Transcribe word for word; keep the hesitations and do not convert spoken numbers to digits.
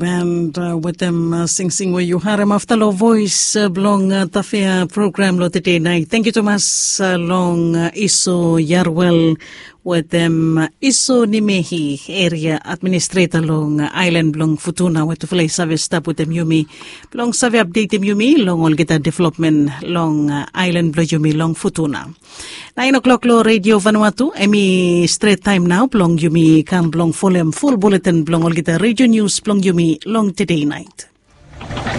And uh, with them uh, sing sing where you harem after lo voice uh, belong uh, tafia program lo today night. Thank you Thomas uh, long uh, Iso Yarwell with them uh, Iso Nimehi area administrator long uh, island belong Futuna with to play service step with them Yumi belong savi update them Yumi long all get development long uh, island belong Yumi long Futuna. Nine o'clock lo radio Vanuatu Emi straight time now belong Yumi come belong full full bulletin belong all get radio news belong Yumi long today night.